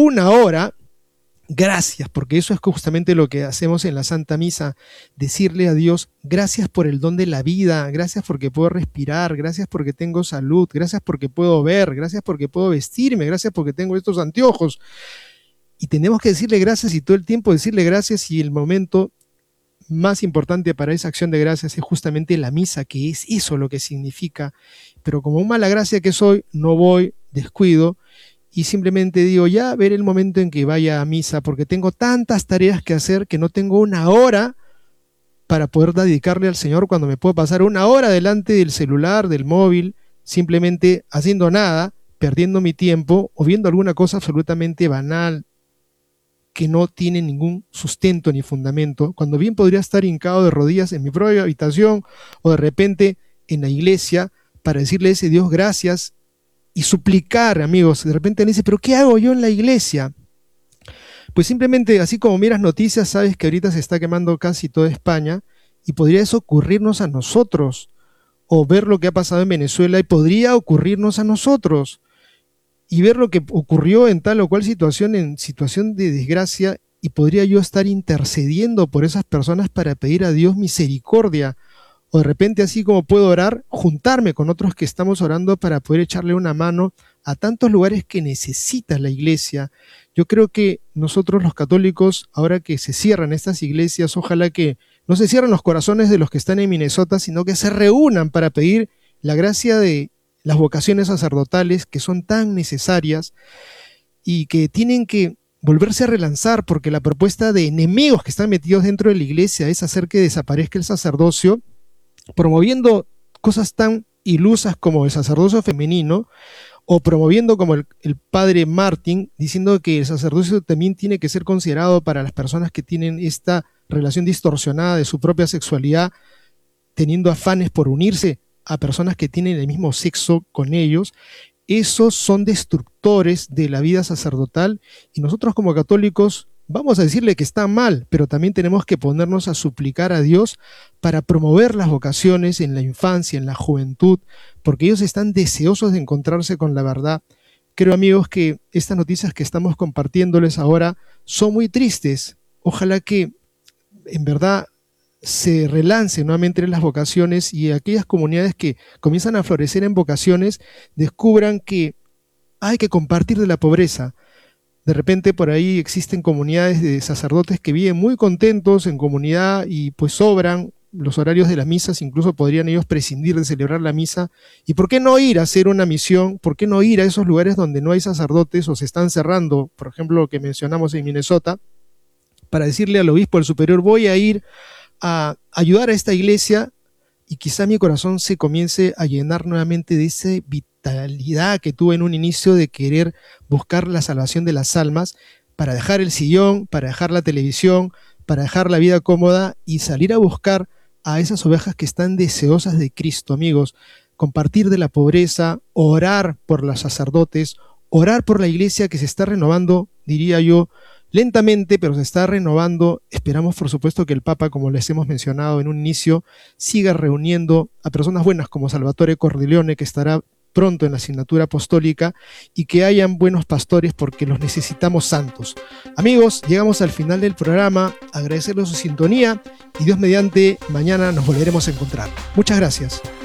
una hora, gracias, porque eso es justamente lo que hacemos en la Santa Misa, decirle a Dios, gracias por el don de la vida, gracias porque puedo respirar, gracias porque tengo salud, gracias porque puedo ver, gracias porque puedo vestirme, gracias porque tengo estos anteojos. Y tenemos que decirle gracias y todo el tiempo decirle gracias, y el momento más importante para esa acción de gracias es justamente la misa, que es eso lo que significa. Pero como un mala gracia que soy, no voy, descuido, y simplemente digo, ya veré el momento en que vaya a misa, porque tengo tantas tareas que hacer que no tengo una hora para poder dedicarle al Señor, cuando me puedo pasar una hora delante del celular, del móvil, simplemente haciendo nada, perdiendo mi tiempo o viendo alguna cosa absolutamente banal que no tiene ningún sustento ni fundamento, cuando bien podría estar hincado de rodillas en mi propia habitación o de repente en la iglesia para decirle a ese Dios gracias y suplicar, amigos. De repente me dice, ¿pero qué hago yo en la iglesia? Pues simplemente, así como miras noticias, sabes que ahorita se está quemando casi toda España, y podría eso ocurrirnos a nosotros, o ver lo que ha pasado en Venezuela y podría ocurrirnos a nosotros, y ver lo que ocurrió en tal o cual situación, en situación de desgracia, y podría yo estar intercediendo por esas personas para pedir a Dios misericordia, o de repente, así como puedo orar, juntarme con otros que estamos orando para poder echarle una mano a tantos lugares que necesita la iglesia. Yo creo que nosotros los católicos, ahora que se cierran estas iglesias, ojalá que no se cierren los corazones de los que están en Minnesota, sino que se reúnan para pedir la gracia de las vocaciones sacerdotales, que son tan necesarias y que tienen que volverse a relanzar, porque la propuesta de enemigos que están metidos dentro de la iglesia es hacer que desaparezca el sacerdocio, promoviendo cosas tan ilusas como el sacerdocio femenino, o promoviendo como el padre Martin, diciendo que el sacerdocio también tiene que ser considerado para las personas que tienen esta relación distorsionada de su propia sexualidad, teniendo afanes por unirse a personas que tienen el mismo sexo con ellos. Esos son destructores de la vida sacerdotal, y nosotros como católicos vamos a decirle que está mal, pero también tenemos que ponernos a suplicar a Dios para promover las vocaciones en la infancia, en la juventud, porque ellos están deseosos de encontrarse con la verdad. Creo, amigos, que estas noticias que estamos compartiéndoles ahora son muy tristes. Ojalá que en verdad se relance nuevamente las vocaciones, y aquellas comunidades que comienzan a florecer en vocaciones descubran que hay que compartir de la pobreza. De repente por ahí existen comunidades de sacerdotes que viven muy contentos en comunidad y pues sobran los horarios de las misas, incluso podrían ellos prescindir de celebrar la misa. ¿Y por qué no ir a hacer una misión? ¿Por qué no ir a esos lugares donde no hay sacerdotes o se están cerrando? Por ejemplo, lo que mencionamos en Minnesota, para decirle al obispo, al superior, voy a ir a ayudar a esta iglesia, y quizá mi corazón se comience a llenar nuevamente de esa vitalidad que tuve en un inicio de querer buscar la salvación de las almas, para dejar el sillón, para dejar la televisión, para dejar la vida cómoda y salir a buscar a esas ovejas que están deseosas de Cristo, amigos. Compartir de la pobreza, orar por los sacerdotes, orar por la iglesia que se está renovando, diría yo, lentamente, pero se está renovando. Esperamos, por supuesto, que el Papa, como les hemos mencionado en un inicio, siga reuniendo a personas buenas como Salvatore Cordileone, que estará pronto en la asignatura apostólica, y que hayan buenos pastores, porque los necesitamos santos. Amigos, llegamos al final del programa. Agradecerles su sintonía, y Dios mediante, mañana nos volveremos a encontrar. Muchas gracias.